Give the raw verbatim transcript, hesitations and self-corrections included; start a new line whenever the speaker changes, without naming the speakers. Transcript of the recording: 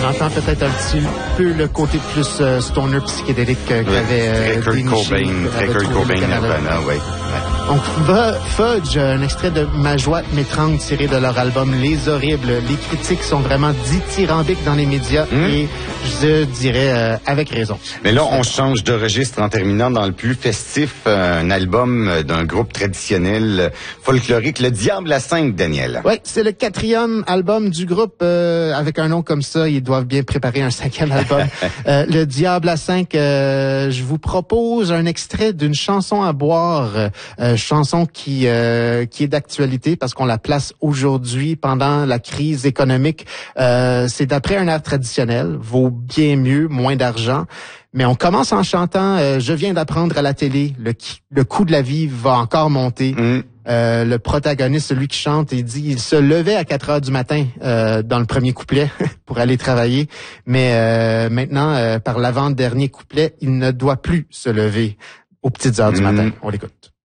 entend peut-être un petit peu le côté plus euh, stoner psychédélique euh, qu'avait euh,
Kurt Cobain, très Kurt Cobain, Nirvana, oui.
Donc, Fudge, un extrait de Ma joie m'étrangle tiré de leur album Les Horribles. Les critiques sont vraiment dithyrambiques dans les médias mmh. et je dirais euh, avec raison.
Mais là, on change de registre en terminant dans le plus festif, euh, un album d'un groupe traditionnel euh, folklorique, Le Diable à cinq, Daniel.
Oui, c'est le quatrième album du groupe. Euh, avec un nom comme ça, ils doivent bien préparer un cinquième album. euh, Le Diable à cinq, euh, je vous propose un extrait d'une chanson à boire, euh, chanson qui euh, qui est d'actualité parce qu'on la place aujourd'hui pendant la crise économique. Euh, c'est d'après un air traditionnel, vaut bien mieux, moins d'argent. Mais on commence en chantant euh, « Je viens d'apprendre à la télé, le, le coût de la vie va encore monter mmh. ». Euh, le protagoniste, celui qui chante, il dit il se levait à quatre heures du matin euh, dans le premier couplet pour aller travailler. Mais euh, maintenant, euh, par l'avant-dernier couplet, il ne doit plus se lever aux petites heures mmh. du matin. On l'écoute.